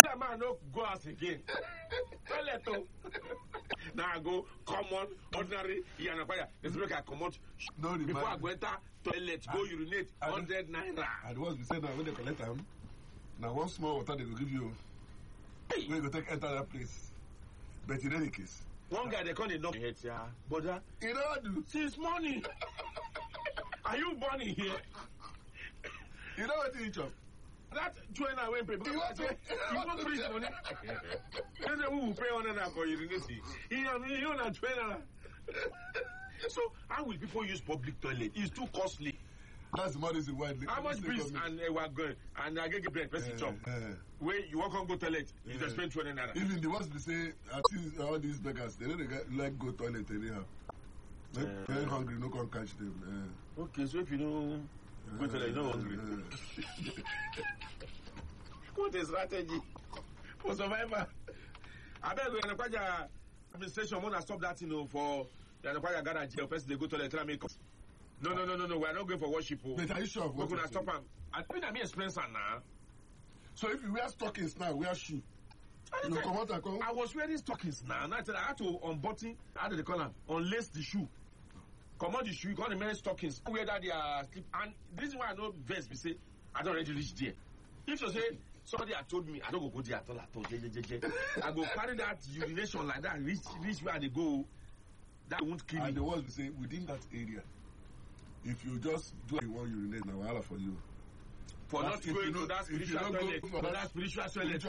that man no go out again. Toilet. Now I go common, ordinary, Yanakwaya. Let's make a common. No, before I go enter toilet, go urinate, 100 naira. And once we say now when they collect them, now one small water they will give you. Hey. We go take enter that place. But in any case, one guy they call the knock head, yeah. But you know what do? since morning. Are you born in here? You know what you chop? That trainer went pay because you won't preach money. Then we will pay on that for urination. You know that trainer. So how will people use public toilet? It's too costly. That's the money why. How much bills and we're going and I get bread, person chop. Where you walk on go toilet, you just spend 20 naira. Even the ones they say, I see all these beggars, they don't like go toilet anyhow. Very hungry, no can catch them. Okay, so if you don't go toilet, you're not hungry. What is strategy for survivor? I beg you, Yanakwaya administration want to stop that, for Yanakwaya garage jail. Person they go to the try make. No. We are not going for worship. But are you sure of We're what? going to stop him. I think I'm expensive now. So if you wear stockings now, wear shoe. You come out and come. I was wearing stockings now, and I had to unbutton, how do they call them? Unlace the shoe. Come on the shoe, you got the men stockings. Wear that they are slip. And this is why I know best, we say, I don't already reach there. If you say, somebody had told me, I don't go there at all. I go carry that urination like that, reach where they go. That won't kill me. And the ones we say, within that area, if you just do one urinate, now wahala for you. For not going to that spiritual toilet. For that spiritual toilet.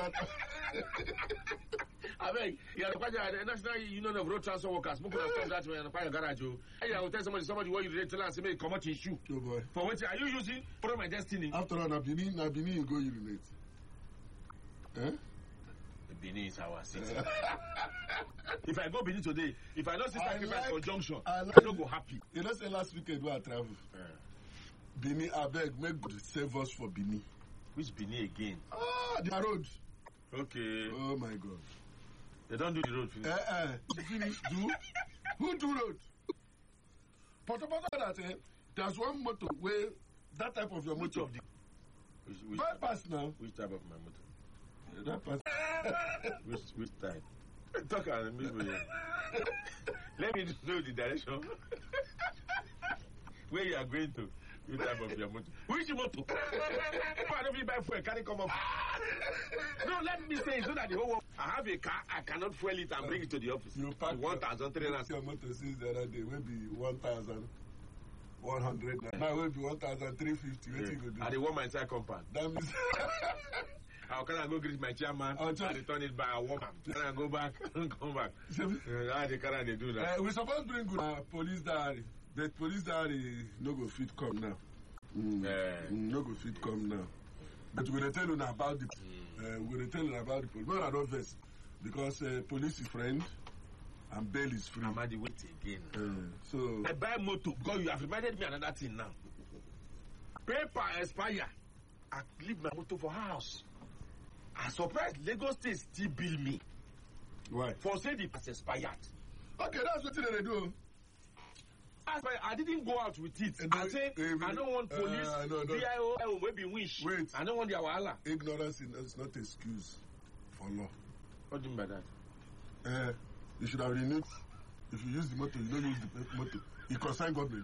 I beg, the National Union of Road Transport Workers, stop that way and a garage. I will tell somebody what you did tell us, say, come out in shoe. Oh boy. For what are you using? For my destiny. After all, Nabini, you go urinate. Eh? Benin is our city. If I go Benin today, if I don't see sacrifice conjunction, I don't go happy. You know, say last weekend we travel. Benin, I beg, make God save us for Benin. Which Benin again? The road. Okay. Oh my God. They don't do the road finish. Finish, do? Who do road? That there's one motor where that type of your motor. Bypass now. Which type of my motor? That pass. Which type? Talk and me. Let me know the direction. Where you are going to. Which type of your motor? Which motor? I don't be buy fuel, can it come up? No, let me say so that the whole world. I have a car, I cannot fuel it and bring it to the office. You pack 1,300. Your motor since the other day will be 1,100. Now will be 1,350. What you go do? I want my entire compound. That means how can I go greet my chairman and return it by a woman? Can I go back and come back? How they do that? We supposed to bring good police diary. But police diary no go fit come now. No go fit come now. But we're tell you about the police. No, I don't vex. Because police is friend and bail is free. I'm at the wait again. So I buy motor because you have reminded me another thing now. Paper expire. I leave my motor for house. I'm surprised Lagos State still bill me. Why? For say the pass expired. Okay, that's what they do. I didn't go out with it. I say I don't want police. BIO maybe wish. Wait. I don't want their wahala. Ignorance is not an excuse for law. What do you mean by that? You should have renewed. If you use the motor, you don't use the motor. You consign government.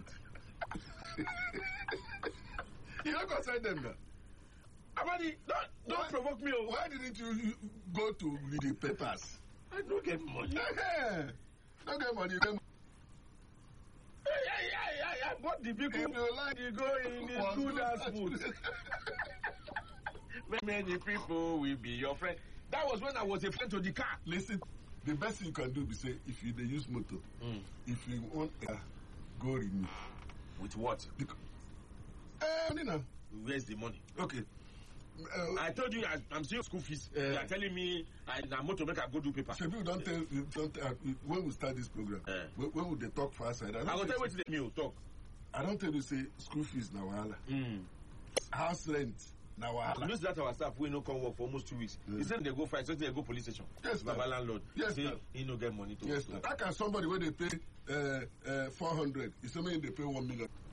You don't consign them now. Amadi, don't provoke me. Why didn't you go to read the papers? I don't get money. Don't get money. You get money. What the people if you like, you go in the good as food. Many people will be your friend. That was when I was a friend to the car. Listen, the best thing you can do is say if you use motor, if you want go renew. With what? Where's the money? Okay. I told you I'm still school fees. You are telling me I'm motor make I go do paper. People don't tell when we start this program. When we they talk for us, I will tell you what they talk. I don't tell you say school fees na wahala. House rent na wahala. You know that our staff we no come work for almost 2 weeks. He said they go fight, so they go police station. Yes, Baba landlord. Yes, say he no get money to. Yes, how can somebody when they pay 400? Is somebody they pay 1 million?